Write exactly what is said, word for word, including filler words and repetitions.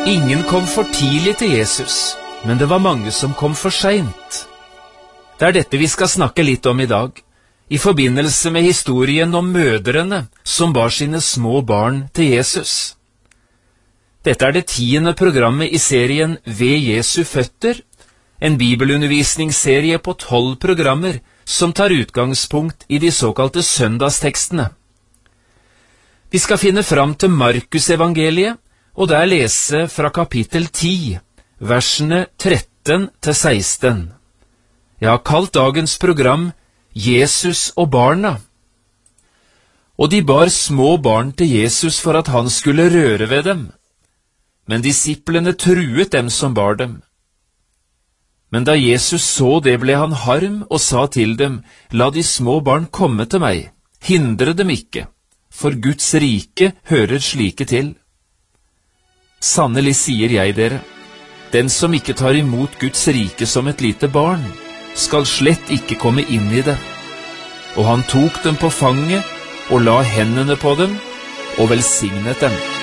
Ingen kom for tidlig til Jesus, men det var mange som kom for sent. Det er dette vi skal snakke litt om i dag, i forbindelse med historien om mødrene som bar sine små barn til Jesus. Dette er det tiende programmet i serien Ved Jesu føtter, en bibelundervisningsserie på tolv programmer som tar utgangspunkt i de såkalte søndagstekstene. Vi skal finne fram til Markus-evangeliet, og der lese fra kapittel ti, versene tretten til seksten. Jeg har kalt dagens program Jesus og barna. Og de bar små barn til Jesus for at han skulle røre ved dem. Men disiplene truet dem som bar dem. Men da Jesus så det, ble han harm og sa til dem, la de små barn komme til meg, hindre dem ikke, for Guds rike hører slike til. Sannelig sier jeg dere, den som ikke tar imot Guds rike som et lite barn, skal slett ikke komme inn i det. Og han tok dem på fanget og la hendene på dem og velsignet dem.